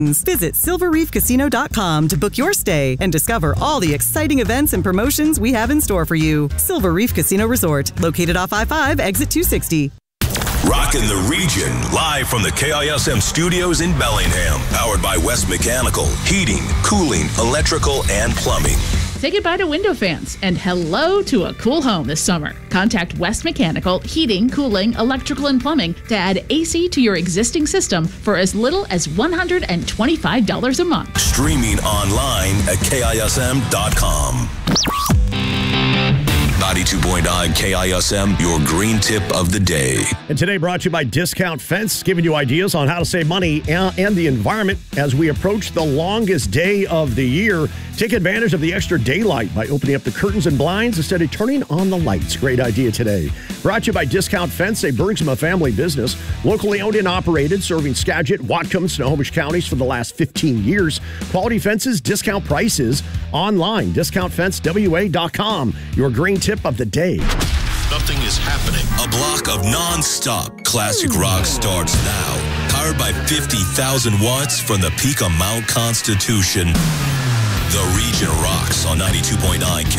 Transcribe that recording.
Visit silverreefcasino.com to book your stay and discover all the exciting events and promotions we have in store for you. Silver Reef Casino Resort, located off I-5, exit 260. Rockin' the region, live from the KISM studios in Bellingham. Powered by West Mechanical, heating, cooling, electrical, and plumbing. Say goodbye to window fans and hello to a cool home this summer. Contact West Mechanical, heating, cooling, electrical, and plumbing to add AC to your existing system for as little as $125 a month. Streaming online at KISM.com. 92.9 KISM, your green tip of the day. And today brought to you by Discount Fence, giving you ideas on how to save money and the environment as we approach the longest day of the year. Take advantage of the extra daylight by opening up the curtains and blinds instead of turning on the lights. Great idea today. Brought to you by Discount Fence, a Bergsma family business, locally owned and operated, serving Skagit, Whatcom, Snohomish counties for the last 15 years. Quality fences, discount prices, online, discountfencewa.com. Your green tip of the day. Something is happening. A block of non-stop classic rock starts now. Powered by 50,000 watts from the peak of Mount Constitution. The region rocks on 92.9